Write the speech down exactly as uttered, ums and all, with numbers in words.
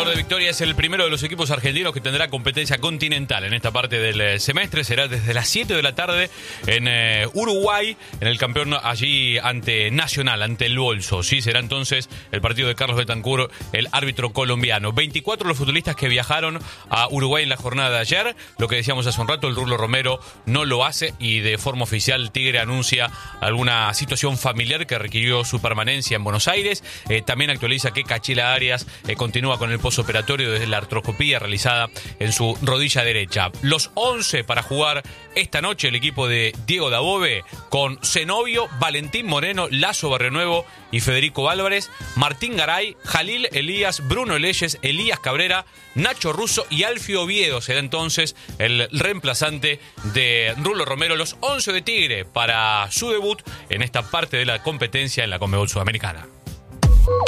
Ganador de Victoria es el primero de los equipos argentinos que tendrá competencia continental en esta parte del semestre. Será desde las siete de la tarde en eh, Uruguay, en el campeón allí ante Nacional, ante el Bolso. Sí, será entonces el partido de Carlos Betancur, el árbitro colombiano. veinticuatro los futbolistas que viajaron a Uruguay en la jornada de ayer. Lo que decíamos hace un rato, el Rulo Romero no lo hace y de forma oficial Tigre anuncia alguna situación familiar que requirió su permanencia en Buenos Aires. Eh, también actualiza que Cachila Arias eh, continúa con el posoperatorio desde la artroscopía realizada en su rodilla derecha. Los once para jugar esta noche el equipo de Diego Dabove con Zenobio, Valentín Moreno, Lazo Barrionuevo y Federico Álvarez, Martín Garay, Jalil Elías, Bruno Leyes, Elías Cabrera, Nacho Russo y Alfio Oviedo. Será entonces el reemplazante de Rulo Romero. Los once de Tigre para su debut en esta parte de la competencia en la Conmebol Sudamericana.